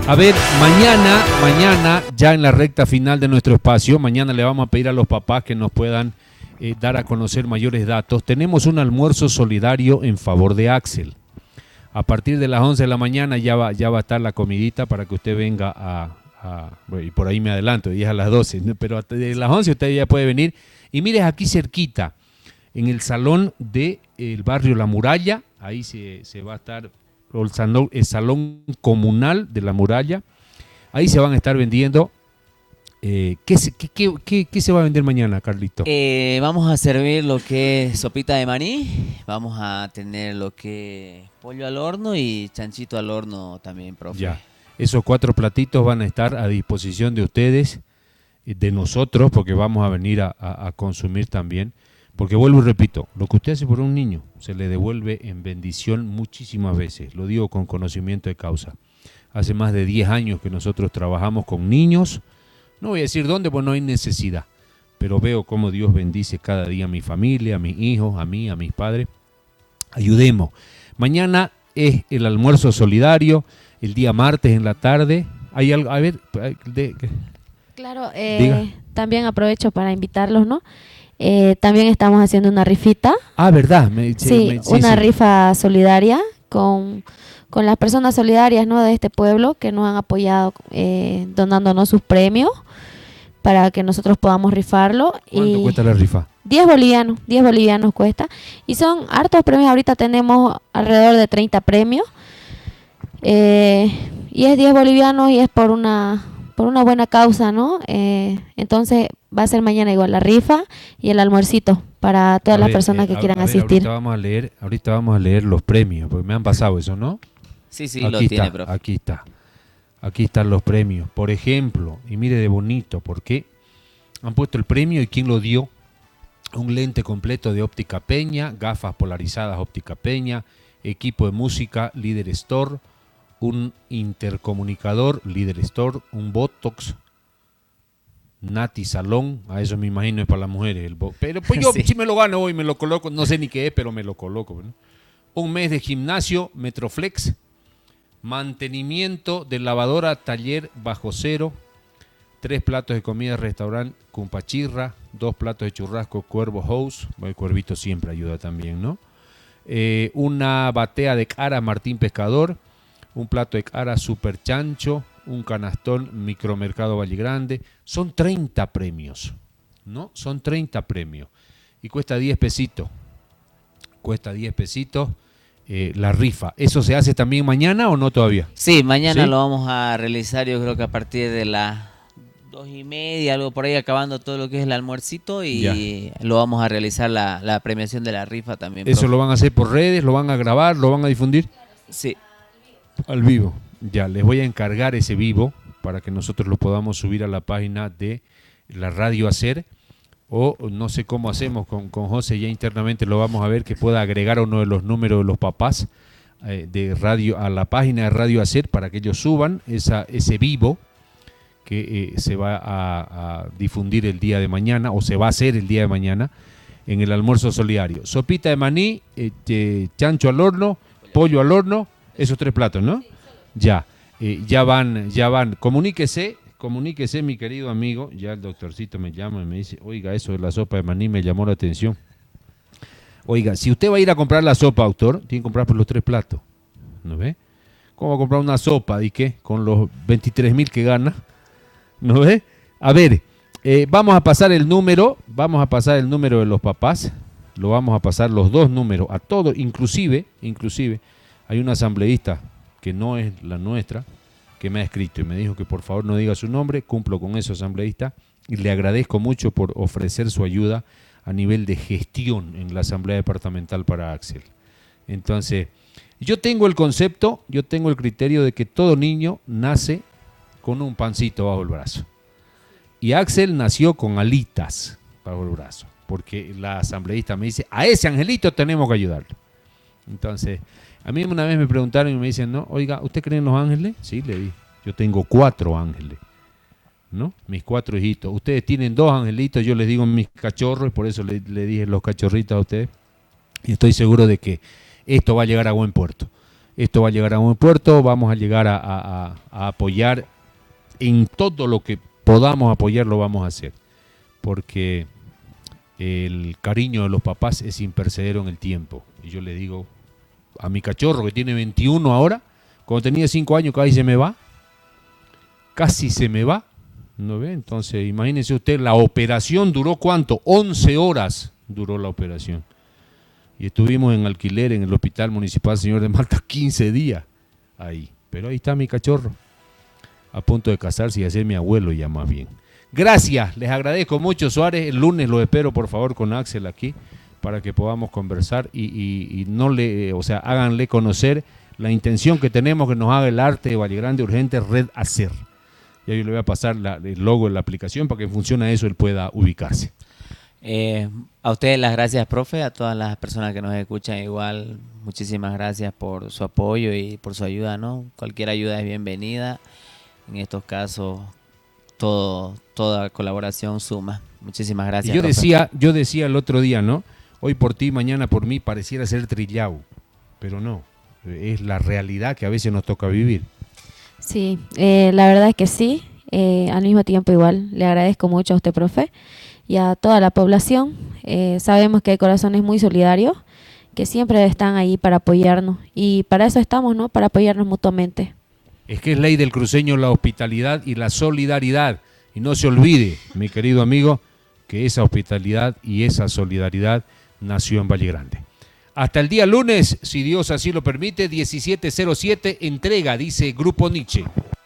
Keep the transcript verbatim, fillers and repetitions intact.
A ver, mañana, mañana, ya en la recta final de nuestro espacio, mañana le vamos a pedir a los papás que nos puedan eh, dar a conocer mayores datos. Tenemos un almuerzo solidario en favor de Axel. A partir de las once de la mañana ya va, ya va a estar la comidita para que usted venga a... a bueno, y por ahí me adelanto, y es a las doce, ¿no? Pero de las once usted ya puede venir. Y mire, aquí cerquita, en el salón del barrio La Muralla, ahí se, se va a estar... El salón, el salón comunal de La Muralla. Ahí se van a estar vendiendo. Eh, ¿qué, se, qué, qué, qué, ¿Qué se va a vender mañana, Carlito? Eh, vamos a servir lo que es sopita de maní. Vamos a tener lo que es pollo al horno y chanchito al horno también, profe. Ya. Esos cuatro platitos van a estar a disposición de ustedes, de nosotros, porque vamos a venir a, a, a consumir también. Porque vuelvo y repito, lo que usted hace por un niño se le devuelve en bendición muchísimas veces. Lo digo con conocimiento de causa. Hace más de diez años que nosotros trabajamos con niños. No voy a decir dónde, pues no hay necesidad. Pero veo cómo Dios bendice cada día a mi familia, a mis hijos, a mí, a mis padres. Ayudemos. Mañana es el almuerzo solidario, el día martes en la tarde. ¿Hay algo? A ver, de, claro, eh, también aprovecho para invitarlos, ¿no? Eh, también estamos haciendo una rifita. Ah, ¿verdad? Me, sí, me, sí, una sí. rifa solidaria con, con las personas solidarias, ¿no?, de este pueblo que nos han apoyado eh, donándonos sus premios para que nosotros podamos rifarlo. ¿Cuánto y cuesta la rifa? diez bolivianos, diez bolivianos cuesta. Y son hartos premios, ahorita tenemos alrededor de treinta premios. Eh, y es diez bolivianos y es por una... por una buena causa, ¿no? Eh, entonces va a ser mañana igual la rifa y el almuercito para todas A las ver, personas eh, que a, quieran a ver, asistir. Ahorita vamos a leer, ahorita vamos a leer los premios, porque me han pasado eso, ¿no? Sí, sí, aquí lo está, tiene, profe. Aquí está, aquí están los premios. Por ejemplo, y mire de bonito, porque han puesto el premio y quién lo dio. Un lente completo de Óptica Peña, gafas polarizadas Óptica Peña, equipo de música Líder Store, un intercomunicador Líder Store, un Botox Nati Salón, a eso me imagino es para las mujeres, el bo- pero pues yo Sí. si me lo gano hoy me lo coloco, no sé ni qué es, pero me lo coloco, ¿no? Un mes de gimnasio Metroflex, mantenimiento de lavadora Taller Bajo Cero, tres platos de comida restaurante Cumpachirra, dos platos de churrasco Cuervo House, el cuervito siempre ayuda también, ¿no? Eh, una batea de cara Martín Pescador, un plato de cara Super Chancho, un canastón Micromercado Valle Grande. Son treinta premios, ¿no? Son treinta premios. Y cuesta diez pesitos. Cuesta diez pesitos eh, la rifa. ¿Eso se hace también mañana o no todavía? Sí, mañana ¿Sí? lo vamos a realizar, yo creo que a partir de las dos y media, algo por ahí, acabando todo lo que es el almuercito y Ya. lo vamos a realizar la, la premiación de la rifa también, ¿Eso profe. lo van a hacer por redes? ¿Lo van a grabar? ¿Lo van a difundir? Sí. Al vivo. Ya, les voy a encargar ese vivo para que nosotros lo podamos subir a la página de la Radio Hacer, o no sé cómo hacemos con, con José, ya internamente lo vamos a ver, que pueda agregar uno de los números de los papás eh, de radio a la página de Radio Hacer para que ellos suban esa, ese vivo que eh, se va a, a difundir el día de mañana, o se va a hacer el día de mañana en el almuerzo solidario. Sopita de maní, eh, eh, chancho al horno, pollo al horno, esos tres platos, ¿no? Ya, eh, ya van, ya van. Comuníquese, comuníquese, mi querido amigo. Ya el doctorcito me llama y me dice, oiga, eso de la sopa de maní me llamó la atención. Oiga, si usted va a ir a comprar la sopa, autor, tiene que comprar por los tres platos. ¿No ve? ¿Cómo va a comprar una sopa? ¿Y qué? Con los veintitrés mil que gana. ¿No ve? A ver, eh, vamos a pasar el número, vamos a pasar el número de los papás. Lo vamos a pasar los dos números a todos, inclusive, inclusive, hay una asambleísta que no es la nuestra, que me ha escrito y me dijo que por favor no diga su nombre. Cumplo con eso, asambleísta, y le agradezco mucho por ofrecer su ayuda a nivel de gestión en la Asamblea Departamental para Axel. Entonces, yo tengo el concepto, yo tengo el criterio de que todo niño nace con un pancito bajo el brazo. Y Axel nació con alitas bajo el brazo, porque la asambleísta me dice, a ese angelito tenemos que ayudarlo. Entonces, a mí una vez me preguntaron y me dicen, no, oiga, ¿usted cree en los ángeles? Sí, le dije, yo tengo cuatro ángeles, ¿no? Mis cuatro hijitos. Ustedes tienen dos angelitos, yo les digo mis cachorros, y por eso le, le dije los cachorritos a ustedes. Y estoy seguro de que esto va a llegar a buen puerto. esto va a llegar a un puerto, vamos a llegar a, a, a, a apoyar en todo lo que podamos apoyar, lo vamos a hacer, porque el cariño de los papás es imperecedero en el tiempo. Y yo le digo a mi cachorro que tiene veintiuno ahora, cuando tenía cinco años casi se me va, casi se me va, ¿no ve? Entonces imagínense usted, la operación duró ¿cuánto? once horas duró la operación. Y estuvimos en alquiler en el Hospital Municipal Señor de Malta quince días ahí. Pero ahí está mi cachorro, a punto de casarse y de ser mi abuelo ya más bien. Gracias, les agradezco mucho, Suárez. El lunes lo espero, por favor, con Axel aquí, para que podamos conversar y, y, y no le, o sea, háganle conocer la intención que tenemos que nos haga el arte de Valle Grande Urgente Red Hacer. Y ahí le voy a pasar la, el logo de la aplicación para que en función a eso él pueda ubicarse. Eh, a ustedes las gracias, profe, a todas las personas que nos escuchan igual, muchísimas gracias por su apoyo y por su ayuda, ¿no? Cualquier ayuda es bienvenida, en estos casos todo, toda colaboración suma. Muchísimas gracias. Y yo profe. decía, yo decía el otro día, ¿no? Hoy por ti, mañana por mí, pareciera ser trillado, pero no, es la realidad que a veces nos toca vivir. Sí, eh, la verdad es que sí, eh, al mismo tiempo igual, le agradezco mucho a usted, profe, y a toda la población. Eh, sabemos que hay corazones muy solidarios, que siempre están ahí para apoyarnos, y para eso estamos, ¿no? Para apoyarnos mutuamente. Es que es ley del cruceño la hospitalidad y la solidaridad, y no se olvide, mi querido amigo, que esa hospitalidad y esa solidaridad nació en Valle Grande. Hasta el día lunes, si Dios así lo permite, diecisiete cero siete, entrega, dice Grupo Nietzsche.